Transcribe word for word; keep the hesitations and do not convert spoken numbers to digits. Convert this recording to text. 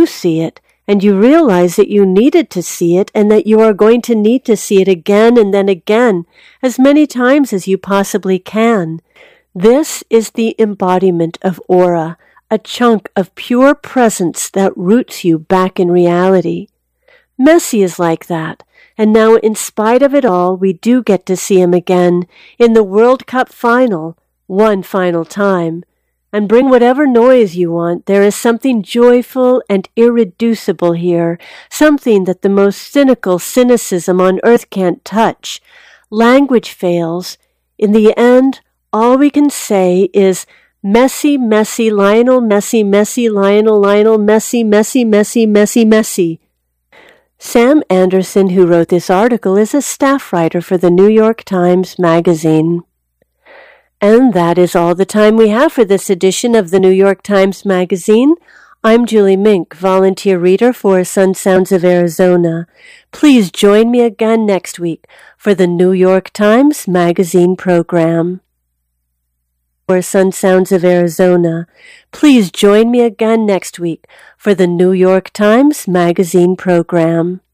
see it, and you realize that you needed to see it and that you are going to need to see it again and then again, as many times as you possibly can. This is the embodiment of aura, a chunk of pure presence that roots you back in reality. Messi is like that, and now in spite of it all, we do get to see him again in the World Cup final, one final time. And bring whatever noise you want. There is something joyful and irreducible here, something that the most cynical cynicism on earth can't touch. Language fails. In the end, all we can say is Messi, Messi, Lionel, Messi, Messi, Lionel, Lionel, Messi, Messi, Messi, Messi, Messi. Sam Anderson, who wrote this article, is a staff writer for the New York Times Magazine. And that is all the time we have for this edition of the New York Times Magazine. I'm Julie Mink, volunteer reader for Sun Sounds of Arizona. Please join me again next week for the New York Times Magazine program. For Sun Sounds of Arizona. Please join me again next week for the New York Times Magazine program.